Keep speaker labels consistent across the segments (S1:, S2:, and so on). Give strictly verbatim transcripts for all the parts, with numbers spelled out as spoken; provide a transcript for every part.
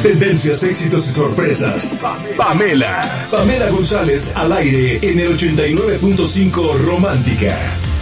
S1: Tendencias, éxitos y sorpresas. Pamela. Pamela González al aire en el ochenta y nueve punto cinco Romántica.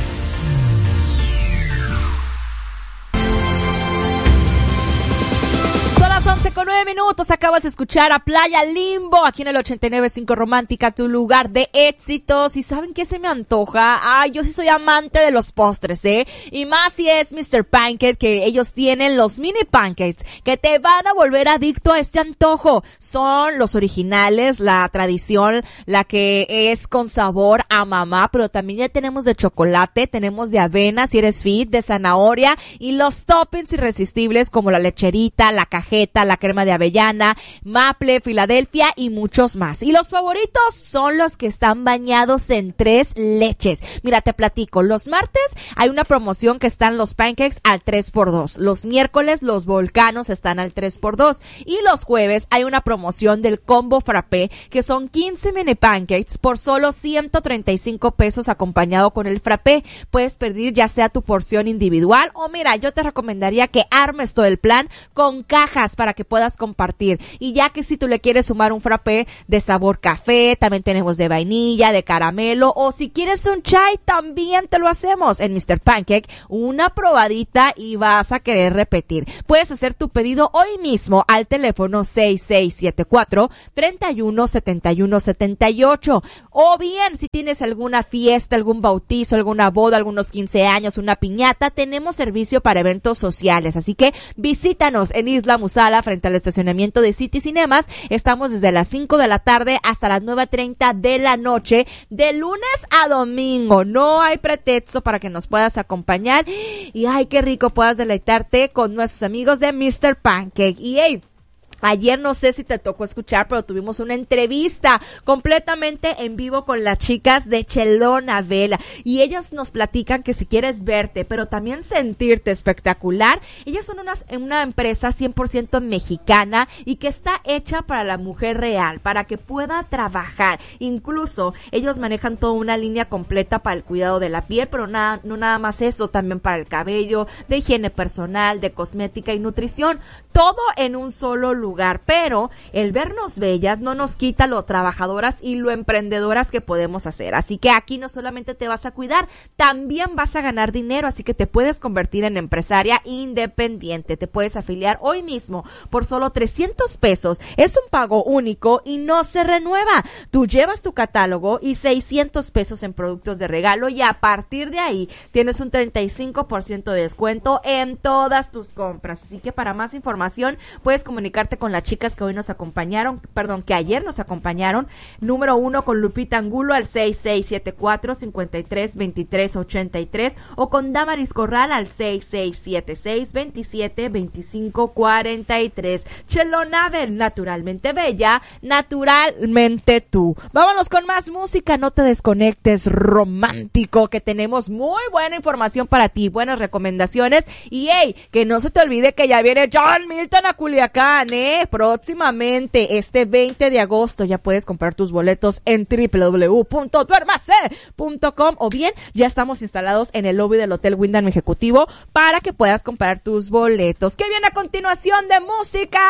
S2: Con nueve minutos acabas de escuchar a Playa Limbo aquí en el ochenta y nueve punto cinco Romántica, tu lugar de éxitos. ¿Y saben qué se me antoja? Ay, yo sí soy amante de los postres, ¿eh? Y más si es mister Pancake, que ellos tienen los mini pancakes que te van a volver adicto a este antojo. Son los originales, la tradición, la que es con sabor a mamá, pero también ya tenemos de chocolate, tenemos de avena si eres fit, de zanahoria, y los toppings irresistibles como la lecherita, la cajeta, la crema de avellana, maple, Filadelfia y muchos más. Y los favoritos son los que están bañados en tres leches. Mira, te platico, los martes hay una promoción que están los pancakes al tres por dos. Los miércoles los volcanos están al tres por dos. Y los jueves hay una promoción del combo frappé, que son quince mini pancakes por solo ciento treinta y cinco pesos acompañado con el frappé. Puedes pedir ya sea tu porción individual o mira, yo te recomendaría que armes todo el plan con cajas para que puedas compartir. Y ya que si tú le quieres sumar un frappé de sabor café, también tenemos de vainilla, de caramelo, o si quieres un chai, también te lo hacemos en mister Pancake. Una probadita y vas a querer repetir. Puedes hacer tu pedido hoy mismo al teléfono seis seis siete cuatro, tres uno, siete uno siete ocho. O bien, si tienes alguna fiesta, algún bautizo, alguna boda, algunos quince años, una piñata, tenemos servicio para eventos sociales. Así que visítanos en Isla Musala, frente al estacionamiento de City Cinemas. Estamos desde las cinco de la tarde hasta las nueve treinta de la noche, de lunes a domingo. No hay pretexto para que nos puedas acompañar y ay, qué rico puedas deleitarte con nuestros amigos de mister Pancake. Y hey, ayer no sé si te tocó escuchar, pero tuvimos una entrevista completamente en vivo con las chicas de Chelona Vela y ellas nos platican que si quieres verte, pero también sentirte espectacular, ellas son unas, una empresa cien por ciento mexicana y que está hecha para la mujer real, para que pueda trabajar. Incluso ellos manejan toda una línea completa para el cuidado de la piel, pero nada, no nada más eso, también para el cabello, de higiene personal, de cosmética y nutrición, todo en un solo lugar. Lugar, pero el vernos bellas no nos quita lo trabajadoras y lo emprendedoras que podemos hacer. Así que aquí no solamente te vas a cuidar, también vas a ganar dinero, así que te puedes convertir en empresaria independiente. Te puedes afiliar hoy mismo por solo trescientos pesos. Es un pago único y no se renueva. Tú llevas tu catálogo y seiscientos pesos en productos de regalo y a partir de ahí tienes un treinta y cinco por ciento de descuento en todas tus compras. Así que para más información puedes comunicarte con las chicas que hoy nos acompañaron, perdón, que ayer nos acompañaron. Número uno con Lupita Angulo al seis seis siete cuatro, cinco tres, dos tres ocho tres o con Damaris Corral al seis seis siete seis, veintisiete veinticinco cuarenta y tres. Chelonavel, naturalmente bella, naturalmente tú. Vámonos con más música, no te desconectes, romántico, que tenemos muy buena información para ti, buenas recomendaciones y hey, que no se te olvide que ya viene John Milton a Culiacán, ¿eh? Próximamente, este veinte de agosto, ya puedes comprar tus boletos en doble u doble u doble u punto duermase punto com o bien ya estamos instalados en el lobby del Hotel Wyndham Ejecutivo para que puedas comprar tus boletos. ¿Qué viene a continuación de música?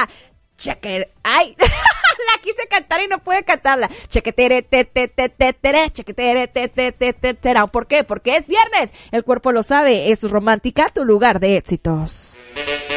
S2: Cheque, ay, la quise cantar y no pude cantarla. Chequetere, te, te, te, te, tere, chequetere, te, te, te, te, tera. ¿Por qué? Porque es viernes. El cuerpo lo sabe. Es Romántica, tu lugar de éxitos.